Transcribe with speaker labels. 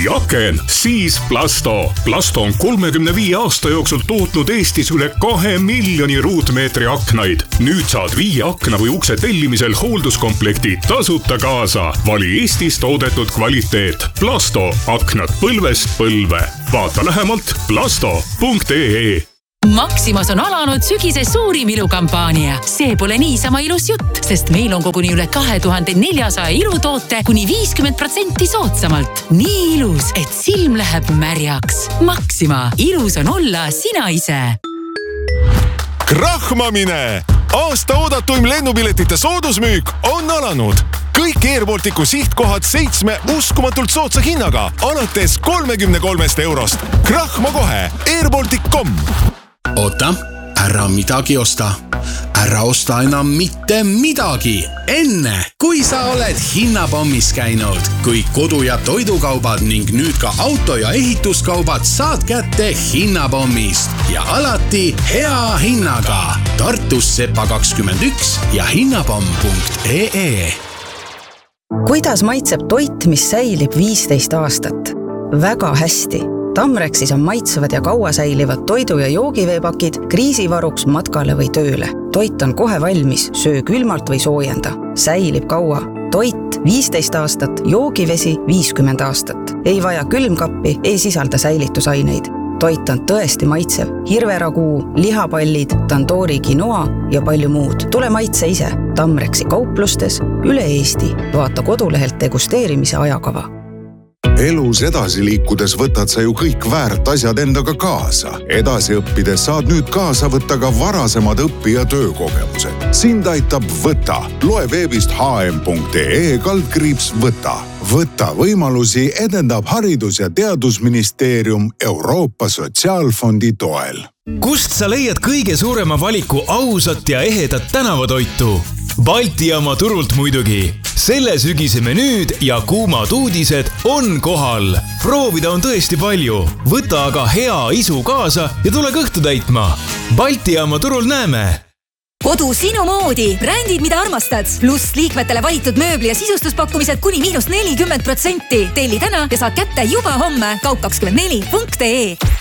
Speaker 1: või aken, siis Plasto. Plasto on 35 aasta jooksul tootnud Eestis üle 2 miljoni ruutmeetri aknaid. Nüüd saad 5 akna või ukse tellimisel hoolduskomplekti tasuta kaasa. Vali Eestis toodetud kvaliteet. Plasto. Aknad põlvest põlve. Vaata lähemalt plasto.ee.
Speaker 2: Maximas on alanud sügise suurim ilukampaania. See pole niisama ilus jutt, sest meil on koguni üle 2400 ilutoote kuni 50% soodsamalt. Nii ilus, et silm läheb märjaks. Maxima. Ilus on olla sina ise.
Speaker 3: Krahmamine! Aasta oodatuim lennupiletite soodusmüük on alanud. Kõik Air Balticu sihtkohad 7 uskumatult soodsa hinnaga, alates 33 €. Krahma kohe airbaltic.com.
Speaker 4: Oota, ära midagi osta. Ära osta enam mitte midagi. Enne, kui sa oled hinnapommis käinud. Kui kodu- ja toidukaubad ning nüüd ka auto- ja ehituskaubad saad kätte hinnapommist. Ja alati hea hinnaga. Tartus Sepa 21 ja hinnapomm.ee.
Speaker 5: Kuidas maitseb toit, mis säilib 15 aastat? Väga hästi. Tamrexis on maitsevad ja kaua säilivad toidu- ja joogiveepakid kriisivaruks matkale või tööle. Toit on kohe valmis, söö külmalt või soojenda. Säilib kaua. Toit 15 aastat, joogivesi 50 aastat. Ei vaja külmkappi, ei sisalda säilitusaineid. Toit on tõesti maitsev. Hirveraguu, lihapallid, tandoori quinoa ja palju muud. Tule maitse ise. Tamrexi kauplustes üle Eesti. Vaata kodulehelt degusteerimise ajakava.
Speaker 6: Elus edasi liikudes võtad sa ju kõik väärt asjad endaga kaasa. Edasi õppides saad nüüd kaasa võtta ka varasemad õpi- ja töökogemused. Sind aitab Võta. Loe veebist hm.ee/võta. Võta võimalusi edendab Haridus- ja Teadusministeerium Euroopa Sotsiaalfondi toel.
Speaker 7: Kust sa leiad kõige suurema valiku ausat ja ehedat tänavatoitu? Balti Jaama turult muidugi. Selle sügise menüüd ja kuumad uudised on kohal. Proovida on tõesti palju. Võta aga hea isu kaasa ja tule kõhtu täitma. Balti Jaama turul näeme.
Speaker 8: Kodu sinu moodi. Brändid, mida armastad. Pluss liikmetele valitud mööbli- ja sisustuspakkumised kuni -40%. Telli täna ja saad kätte juba homme. Kaup24.ee.